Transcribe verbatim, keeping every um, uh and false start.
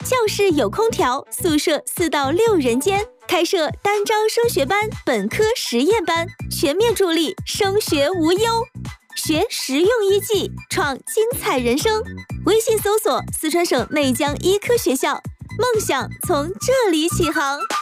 教室有空调，宿舍四到六人间，开设单招升学班、本科实验班，全面助力升学无忧。学实用医技，创精彩人生。微信搜索四川省内江医科学校，梦想从这里起航。